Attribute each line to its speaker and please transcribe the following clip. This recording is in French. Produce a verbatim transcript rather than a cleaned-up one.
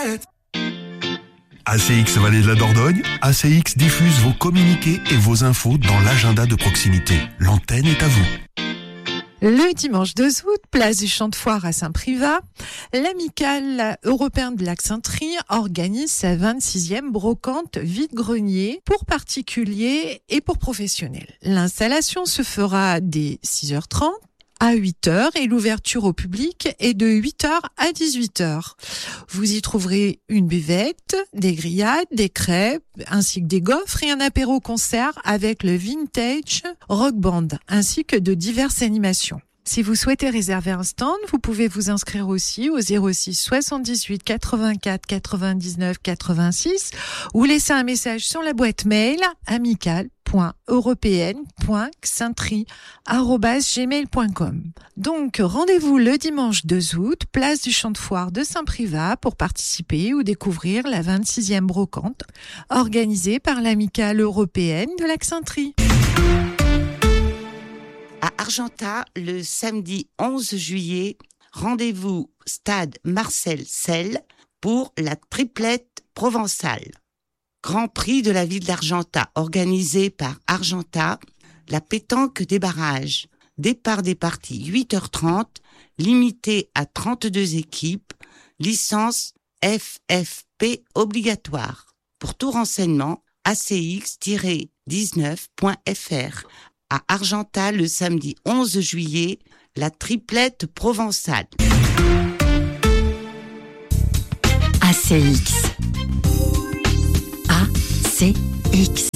Speaker 1: fête. A C X Vallée de la Dordogne, A C X diffuse vos communiqués et vos infos dans l'agenda de proximité. L'antenne est à vous.
Speaker 2: Le dimanche deux août, place du Champ de Foire à Saint-Privat, l'Amicale européen de Lac-Saint-Try organise sa vingt-sixième brocante vide-grenier pour particuliers et pour professionnels. L'installation se fera dès six heures trente à huit heures et l'ouverture au public est de huit heures à dix-huit heures. Vous y trouverez une buvette, des grillades, des crêpes, ainsi que des gaufres et un apéro-concert avec le Vintage Rock Band, ainsi que de diverses animations. Si vous souhaitez réserver un stand, vous pouvez vous inscrire aussi au zéro six soixante-dix-huit quatre-vingt-quatre quatre-vingt-dix-neuf quatre-vingt-six ou laisser un message sur la boîte mail amicale point européenne point xintry arobase gmail point com. Donc, rendez-vous le dimanche deux août, place du Champ de Foire de Saint-Privat pour participer ou découvrir la vingt-sixième brocante organisée par l'Amicale européenne de Lac-Saint-Try.
Speaker 3: À Argentat, le samedi onze juillet, rendez-vous stade Marcel Selle pour la triplette provençale. Grand prix de la ville d'Argentat, organisé par Argentat, la pétanque des barrages. Départ des parties huit heures trente, limité à trente-deux équipes, licence F F P obligatoire. Pour tout renseignement, A C X dix-neuf point F R. À Argentat, le samedi onze juillet, la triplette provençale.
Speaker 4: A C X. A C X.